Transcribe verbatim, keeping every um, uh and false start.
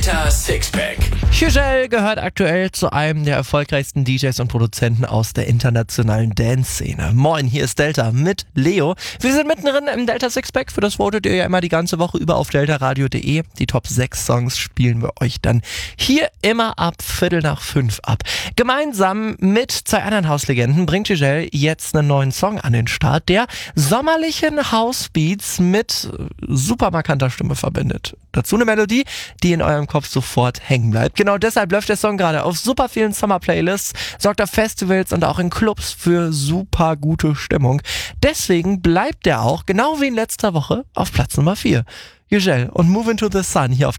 Delta Sixpack. Hügel gehört aktuell zu einem der erfolgreichsten D Js und Produzenten aus der internationalen Dance-Szene. Moin, hier ist Delta mit Leo. Wir sind mittendrin im Delta Sixpack. Für das votet ihr ja immer die ganze Woche über auf deltaradio punkt de. Die Top sechs Songs spielen wir euch dann hier immer ab Viertel nach fünf ab. Gemeinsam mit zwei anderen Hauslegenden bringt Hügel jetzt einen neuen Song an den Start, der sommerlichen Housebeats mit super markanter Stimme verbindet. Dazu eine Melodie, die in eurem Kopf sofort hängen bleibt. Genau deshalb läuft der Song gerade auf super vielen Summer-Playlists, sorgt auf Festivals und auch in Clubs für super gute Stimmung. Deswegen bleibt er auch, genau wie in letzter Woche, auf Platz Nummer vier. Hügel und Move Into the Sun hier auf